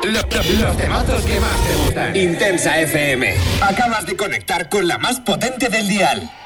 Los temazos que más te gustan. Intensa FM. Acabas de conectar con la más potente del dial.